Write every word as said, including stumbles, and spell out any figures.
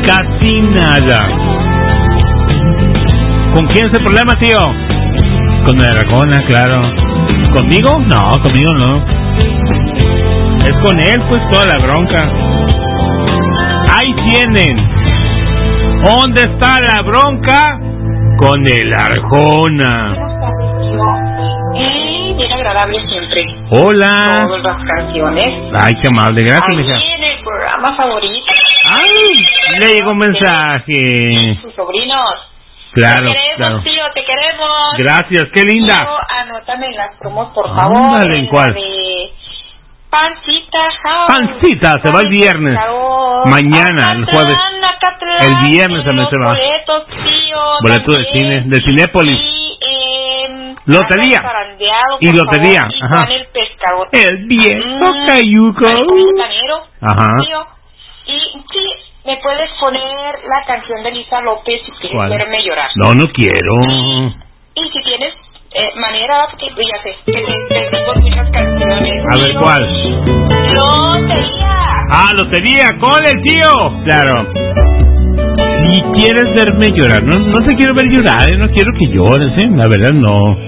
Casi nada. ¿Con quién es el problema, tío? Con la Arjona, claro. ¿Conmigo? No, conmigo no. Es con él, pues, toda la bronca. Ahí tienen. ¿Dónde está la bronca? Con el Arjona. Y bien agradable siempre. Hola. Todas las canciones. Ay, qué amable, gracias, mija. Aquí en el programa favorito. Ay, le llegó un mensaje. Sus sobrinos. Claro, te queremos, claro. tío, te queremos. Gracias, qué linda. Tío, anótame en las promos, por favor. Ándale, ¿en cuál? De Pancita House. Pancita, se va el viernes. Mañana, el jueves. El viernes también se va. Boletos, tío. Boleto de cine, de Cinépolis. Y, eh, lotería. Y lotería, favor, ajá. y el pescador. El viejo Mm, cayuco. Ajá. Tío. Y sí, me puedes poner la canción de Lisa López si quieres ¿Cuál? verme llorar. No, no quiero. Y si tienes eh, manera, porque pues, ya sé que te, te digo muchas canciones. A ver, tío. ¿cuál? Lotería. Ah, lotería, con el tío. Claro. Si quieres verme llorar, no, no te quiero ver llorar, ¿eh? No quiero que llores, ¿eh? La verdad no.